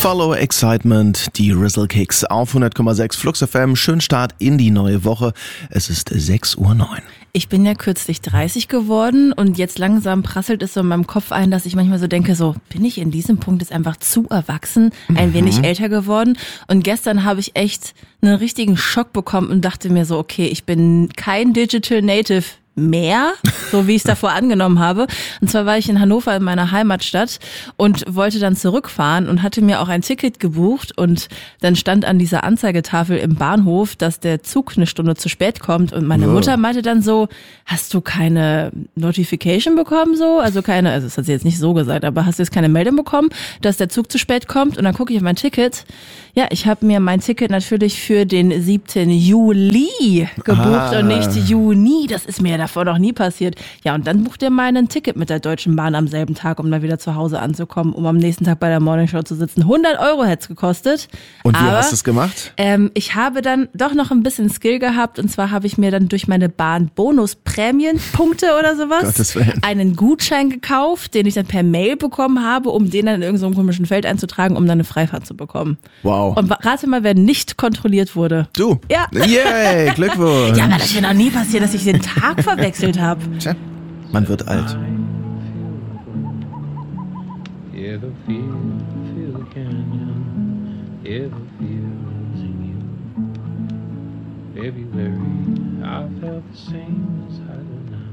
Follow Excitement, die Rizzle Kicks auf 100,6 Flux FM. Schönen Start in die neue Woche. Es ist 6:09 Uhr. Ich bin ja kürzlich 30 geworden und jetzt langsam prasselt es so in meinem Kopf ein, dass ich manchmal so denke, so bin ich in diesem Punkt jetzt einfach zu erwachsen, ein wenig älter geworden. Und gestern habe ich echt einen richtigen Schock bekommen und dachte mir so, okay, ich bin kein Digital Native mehr, so wie ich es davor angenommen habe. Und zwar war ich in Hannover in meiner Heimatstadt und wollte dann zurückfahren und hatte mir auch ein Ticket gebucht und dann stand an dieser Anzeigetafel im Bahnhof, dass der Zug eine Stunde zu spät kommt und meine Mutter meinte dann so, hast du keine Notification bekommen so? Also das hat sie jetzt nicht so gesagt, aber hast du jetzt keine Meldung bekommen, dass der Zug zu spät kommt? Und dann gucke ich auf mein Ticket. Ja, ich habe mir mein Ticket natürlich für den 7. Juli gebucht und nicht Juni. Das ist mir ja davor noch nie passiert. Ja, und dann bucht ihr mal ein Ticket mit der Deutschen Bahn am selben Tag, um dann wieder zu Hause anzukommen, um am nächsten Tag bei der Morningshow zu sitzen. 100 € hätte es gekostet. Und wie hast du es gemacht? Ich habe dann doch noch ein bisschen Skill gehabt und zwar habe ich mir dann durch meine Bahn Bonus-Prämienpunkte oder sowas einen Gutschein gekauft, den ich dann per Mail bekommen habe, um den dann in irgendeinem komischen Feld einzutragen, um dann eine Freifahrt zu bekommen. Wow. Und rate mal, wer nicht kontrolliert wurde. Du? Ja. Yay, Glückwunsch. Ja, aber das ist mir noch nie passiert, dass ich den Tag verwechselt habe. Tja, man wird alt. Ever feel the canyon, ever feel losing you. February, I felt the same as I do now.